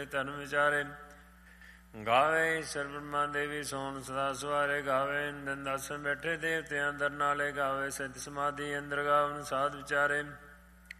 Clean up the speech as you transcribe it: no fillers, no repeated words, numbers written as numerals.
ਧਨ ਵਿਚਾਰੇ। ਗਾਵੇ ਈਸ਼ਰ ਬ੍ਰਹਮਾ ਦੇਵੀ ਸੋਨ ਸਦਾ ਸੁਹਾਰੇ। ਗਾਵੇ ਦੰਦਾਸਨ ਬੈਠੇ ਦੇਵਤੇ ਅੰਦਰ ਨਾਲੇ। ਗਾਵੇ ਸਿੱਧ ਸਮਾਧੀ ਅੰਦਰ ਗਾਵਨ ਸਾਧ ਵਿਚਾਰੇ।